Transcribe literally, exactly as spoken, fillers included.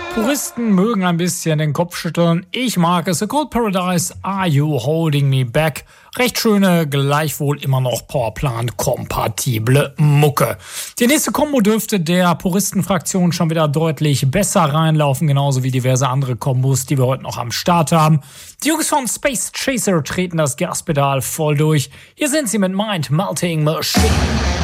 Puristen mögen ein bisschen den Kopf schütteln. Ich mag es. A Cold Paradise, Are You Holding Me Back? Recht schöne, gleichwohl immer noch Powerplant-kompatible Mucke. Die nächste Kombo dürfte der Puristenfraktion schon wieder deutlich besser reinlaufen, genauso wie diverse andere Kombos, die wir heute noch am Start haben. Die Jungs von Space Chaser treten das Gaspedal voll durch. Hier sind sie mit Mind Melting Machine.